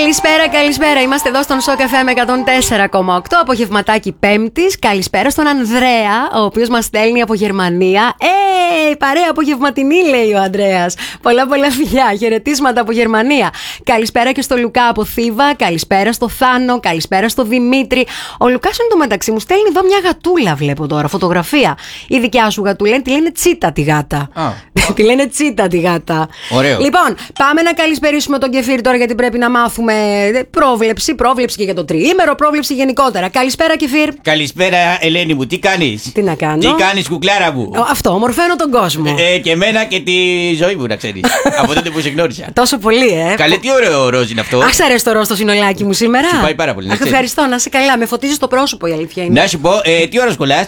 Καλησπέρα. Είμαστε εδώ στον Shock FM 104,8. Απογευματάκι Πέμπτης. Καλησπέρα στον Ανδρέα, ο οποίος μας στέλνει από Γερμανία. Παρέα απογευματινή, λέει ο Ανδρέας. Πολλά φιλιά. Χαιρετίσματα από Γερμανία. Καλησπέρα και στο Λουκά από Θήβα. Καλησπέρα στο Θάνο. Καλησπέρα στο Δημήτρη. Ο Λουκάς εν τω μεταξύ μου στέλνει εδώ μια γατούλα, βλέπω τώρα. Φωτογραφία. Η δικιά σου γατούλα, τη λένε Τσίτα τη γάτα. Τη λένε Τσίτα τη γάτα. Ωραίο. Λοιπόν, πάμε να καλησπερίσουμε τον Κεφίρ τώρα, γιατί πρέπει να μάθουμε πρόβλεψη και για το τριήμερο, πρόβλεψη γενικότερα. Καλησπέρα, Κεφίρ. Καλησπέρα, Ελένη μου, τι κάνεις? Τι να κάνω? Τι κάνεις, κουκλάρα μου? Αυτό, ομορφαίνω τον κόσμο. Και εμένα και τη ζωή μου, να ξέρεις. Από τότε που σε γνώρισα. Τόσο πολύ, Καλέ, τι ωραίο ροζ είναι αυτό. Αχ, σ' αρέσει το ροζ στο συνολάκι μου σήμερα. Σου πάει πάρα πολύ. Αχ, ευχαριστώ, να είσαι καλά. Με φωτίζεις το πρόσωπο, η αλήθεια είναι. Να σου πω, τι ώρα σκολάς?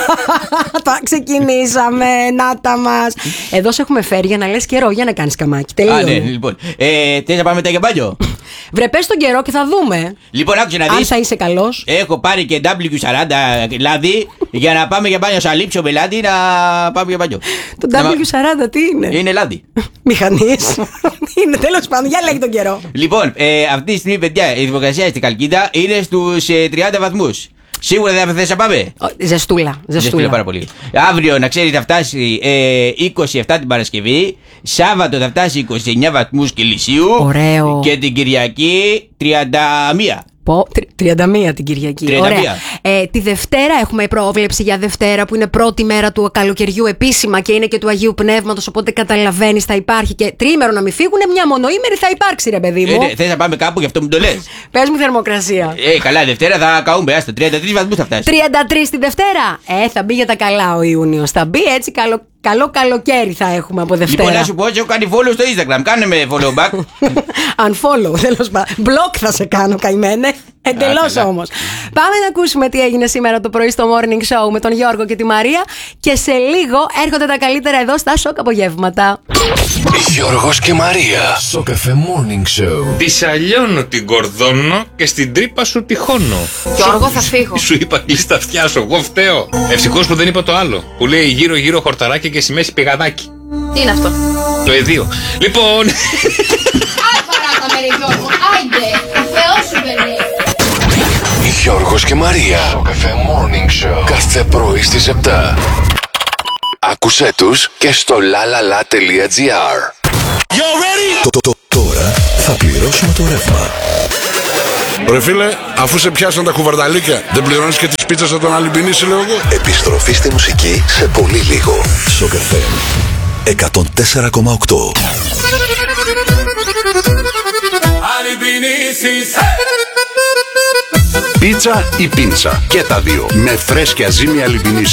Ξεκινήσαμε, νάτα μας. Εδώ σε έχουμε φέρει για να λες καιρό, για να κάνεις καμάκι. Ναι, λοιπόν. Θες να πάμε τα για μπάνιο? Βρε, πες τον καιρό και θα δούμε. Λοιπόν, άκουσε να δεις. Αν θα είσαι καλός. Έχω πάρει και W40 λάδι για να πάμε για μπάνιο. Σα λείψω με λάδι να πάμε για μπάνιο. Το W40 τι είναι? Είναι λάδι. Μηχανής. Είναι, τέλος πάντων, για λέγει τον καιρό. Λοιπόν, αυτή τη στιγμή, παιδιά, η θερμοκρασία στην Καλκίδα είναι στους 30 βαθμούς. Σίγουρα δεν θες να πάμε? Ζεστούλα. Πάρα πολύ. Αύριο, να ξέρει, θα φτάσει 27 την Παρασκευή. Σάββατο θα φτάσει 29 βαθμούς Κελσίου. Ωραίο. Και την Κυριακή 31. 31 την Κυριακή. 31. Ωραία. Τη Δευτέρα έχουμε πρόβλεψη για Δευτέρα, που είναι πρώτη μέρα του καλοκαιριού επίσημα και είναι και του Αγίου Πνεύματος. Οπότε καταλαβαίνεις, θα υπάρχει και τριήμερο να μην φύγουνε. Μια μονοήμερη θα υπάρξει, ρε παιδί μου. Ναι, θες να πάμε κάπου, γι' αυτό μου το λες. Πες μου θερμοκρασία. Καλά, Δευτέρα θα καούμε. Άστα, 33 βαθμούς θα φτάσει. 33 τη Δευτέρα. Θα μπει για τα καλά ο Ιούνιος. Θα μπει έτσι καλό καλοκαίρι θα έχουμε από Δευτέρα. Λοιπόν, να σου πω, έχω κάνει follow στο Instagram. Κάνε με follow back. Unfollow, τέλος πάντων. Block θα σε κάνω, καημένε. Εντελώς όμως. Πάμε να ακούσουμε τι έγινε σήμερα το πρωί στο Morning Show με τον Γιώργο και τη Μαρία. Και σε λίγο έρχονται τα καλύτερα εδώ στα Shock Απογεύματα. Γιώργος και Μαρία. Shock FM Morning Show. Τη σαλιώνω την κορδώνω και στην τρύπα σου τυχώνω. Γιώργο, θα φύγω. Σου είπα κλείστα αυτιά σου, εγώ φταίω. Ευτυχώς που δεν είπα το άλλο. Που λέει γύρω-γύρω χορταράκια και στη μέση πηγαδάκι. Τι είναι αυτό? Το εδίο. Λοιπόν. Άι παράτα με ρε Γιώργο, άιντε. Θεός σου παιδί. Γιώργος και Μαρία. Shock FM Morning Show. Κάθε πρωί στις 7. Άκουσέ τους και στο lalala.gr. Τώρα θα πληρώσουμε το ρεύμα. Ρε φίλε, αφού σε πιάσαν τα κουβαρνταλίκια, δεν πληρώνεις και τις πίτσες από τον Αλυμπινίση, λέω εγώ. Επιστροφή στη μουσική σε πολύ λίγο. Shock FM 104,8. Πίτσα ή πίντσα, και τα δύο, με φρέσκια ζύμη Αλυμπινίση.